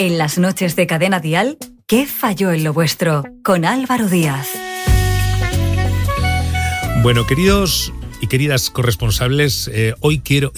En las noches de Cadena Dial, ¿qué falló en lo vuestro? Con Álvaro Díaz. Bueno, queridos y queridas corresponsales, hoy quiero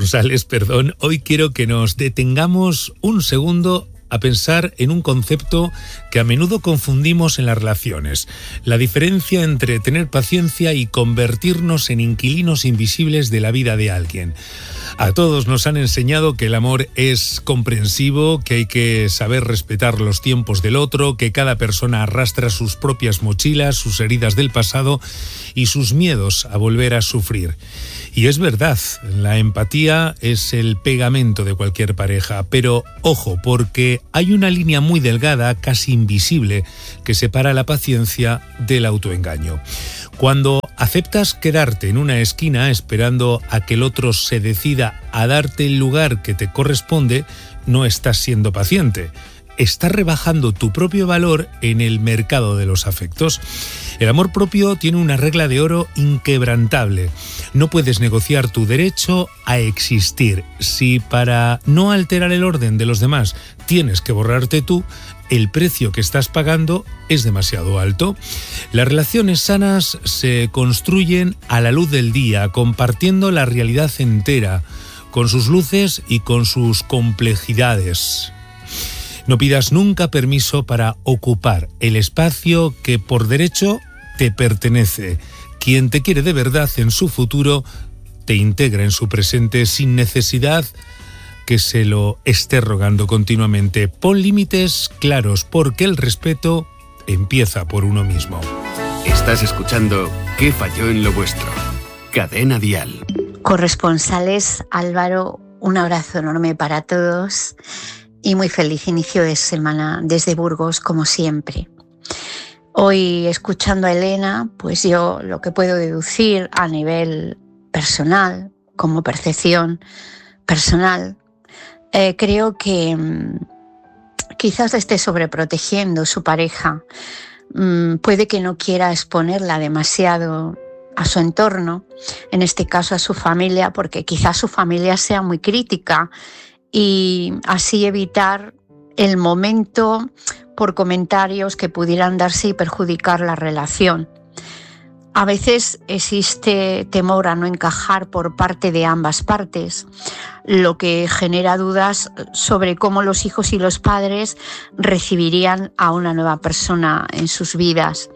que nos detengamos un segundo a pensar en un concepto que a menudo confundimos en las relaciones: la diferencia entre tener paciencia y convertirnos en inquilinos invisibles de la vida de alguien. A todos nos han enseñado que el amor es comprensivo, que hay que saber respetar los tiempos del otro, que cada persona arrastra sus propias mochilas, sus heridas del pasado y sus miedos a volver a sufrir. Y es verdad, la empatía es el pegamento de cualquier pareja, pero ojo, porque hay una línea muy delgada, casi invisible, que separa la paciencia del autoengaño. Cuando aceptas quedarte en una esquina esperando a que el otro se decida a darte el lugar que te corresponde, no estás siendo paciente. Estás rebajando tu propio valor en el mercado de los afectos. El amor propio tiene una regla de oro inquebrantable. No puedes negociar tu derecho a existir. Si para no alterar el orden de los demás tienes que borrarte tú, el precio que estás pagando es demasiado alto. Las relaciones sanas se construyen a la luz del día, compartiendo la realidad entera, con sus luces y con sus complejidades. No pidas nunca permiso para ocupar el espacio que por derecho te pertenece. Quien te quiere de verdad en su futuro te integra en su presente sin necesidad que se lo esté rogando continuamente. Pon límites claros, porque el respeto empieza por uno mismo. Estás escuchando ¿Qué falló en lo vuestro? Cadena Dial. Corresponsales, Álvaro, un abrazo enorme para todos y muy feliz inicio de semana desde Burgos, como siempre. Hoy, escuchando a Elena, pues yo lo que puedo deducir a nivel personal, como percepción personal, creo que quizás le esté sobreprotegiendo su pareja. Puede que no quiera exponerla demasiado a su entorno, en este caso a su familia, porque quizás su familia sea muy crítica, y así evitar el momento por comentarios que pudieran darse y perjudicar la relación. A veces existe temor a no encajar por parte de ambas partes, lo que genera dudas sobre cómo los hijos y los padres recibirían a una nueva persona en sus vidas.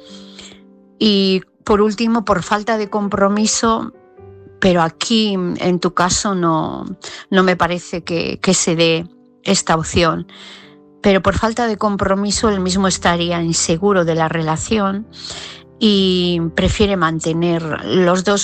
Y por último, por falta de compromiso, pero aquí en tu caso no me parece que se dé esta opción, pero por falta de compromiso él mismo estaría inseguro de la relación y prefiere mantener sus dos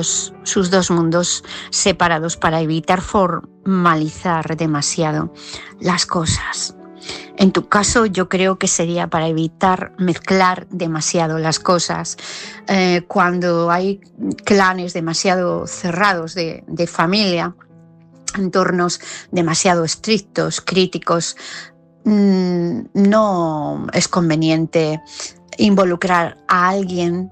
mundos separados para evitar formalizar demasiado las cosas. En tu caso, yo creo que sería para evitar mezclar demasiado las cosas. Cuando hay clanes demasiado cerrados de familia, entornos demasiado estrictos, críticos, no es conveniente involucrar a alguien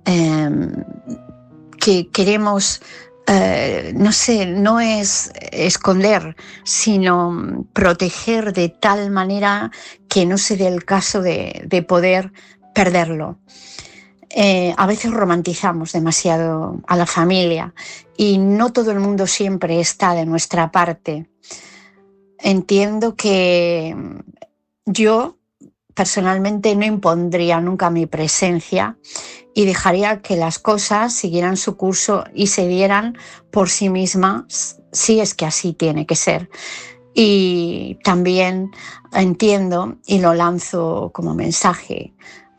que queremos, no es esconder, sino proteger de tal manera que no se dé el caso de poder perderlo. A veces romantizamos demasiado a la familia y no todo el mundo siempre está de nuestra parte. Entiendo que yo personalmente no impondría nunca mi presencia y dejaría que las cosas siguieran su curso y se dieran por sí mismas, si es que así tiene que ser. Y también entiendo, y lo lanzo como mensaje,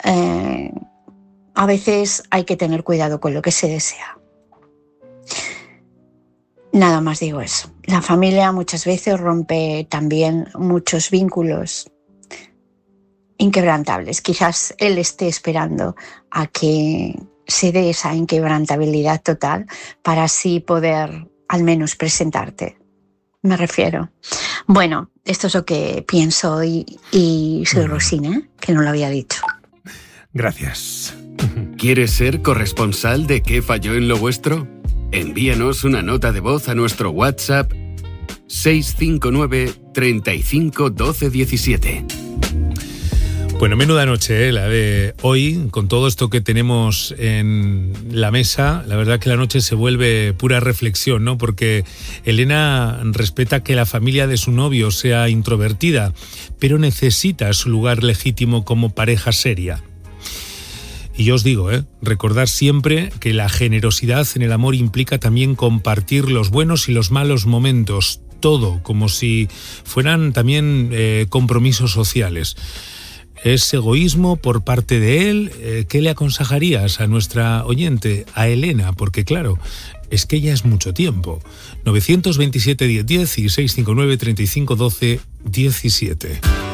a veces hay que tener cuidado con lo que se desea. Nada más digo eso. La familia muchas veces rompe también muchos vínculos inquebrantables. Quizás él esté esperando a que se dé esa inquebrantabilidad total para así poder al menos presentarte. Me refiero. Bueno, esto es lo que pienso hoy y soy Rosina, que no lo había dicho. Gracias. ¿Quieres ser corresponsal de ¿Qué falló en lo vuestro? Envíanos una nota de voz a nuestro WhatsApp 659 35 12 17. Bueno, menuda noche, la de hoy, con todo esto que tenemos en la mesa. La verdad que la noche se vuelve pura reflexión, ¿no? Porque Elena respeta que la familia de su novio sea introvertida, pero necesita su lugar legítimo como pareja seria. Y yo os digo, recordar siempre que la generosidad en el amor implica también compartir los buenos y los malos momentos, todo, como si fueran también compromisos sociales. ¿Es egoísmo por parte de él? ¿Qué le aconsejarías a nuestra oyente, a Elena? Porque claro, es que ya es mucho tiempo. 927 10 10 y 659 35 12 17.